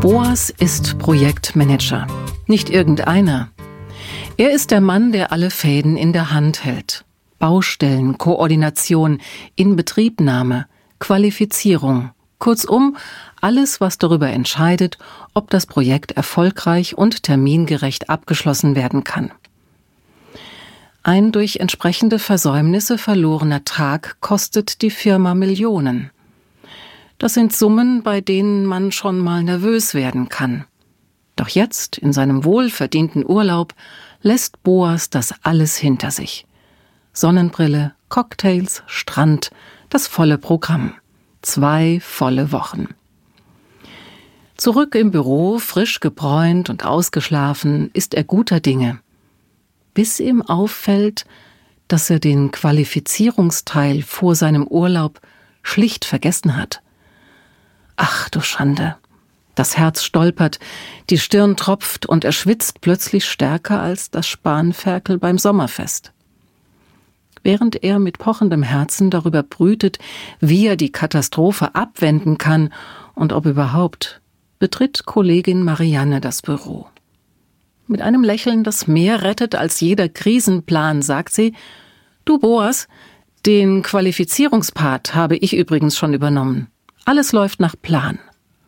Boas ist Projektmanager. Nicht irgendeiner. Er ist der Mann, der alle Fäden in der Hand hält. Baustellen, Koordination, Inbetriebnahme, Qualifizierung. Kurzum, alles, was darüber entscheidet, ob das Projekt erfolgreich und termingerecht abgeschlossen werden kann. Ein durch entsprechende Versäumnisse verlorener Tag kostet die Firma Millionen. Das sind Summen, bei denen man schon mal nervös werden kann. Doch jetzt, in seinem wohlverdienten Urlaub, lässt Boas das alles hinter sich. Sonnenbrille, Cocktails, Strand, das volle Programm. 2 volle Wochen. Zurück im Büro, frisch gebräunt und ausgeschlafen, ist er guter Dinge. Bis ihm auffällt, dass er den Qualifizierungsteil vor seinem Urlaub schlicht vergessen hat. Ach du Schande! Das Herz stolpert, die Stirn tropft und er schwitzt plötzlich stärker als das Spanferkel beim Sommerfest. Während er mit pochendem Herzen darüber brütet, wie er die Katastrophe abwenden kann und ob überhaupt, betritt Kollegin Marianne das Büro. Mit einem Lächeln, das mehr rettet als jeder Krisenplan, sagt sie: »Du Boas, den Qualifizierungspart habe ich übrigens schon übernommen. Alles läuft nach Plan.«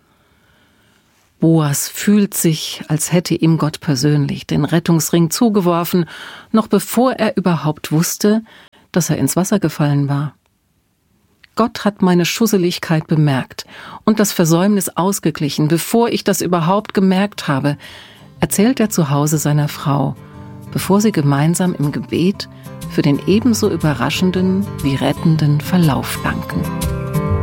Boas fühlt sich, als hätte ihm Gott persönlich den Rettungsring zugeworfen, noch bevor er überhaupt wusste, dass er ins Wasser gefallen war. Gott hat meine Schusseligkeit bemerkt und das Versäumnis ausgeglichen, bevor ich das überhaupt gemerkt habe, erzählt er zu Hause seiner Frau, bevor sie gemeinsam im Gebet für den ebenso überraschenden wie rettenden Verlauf danken.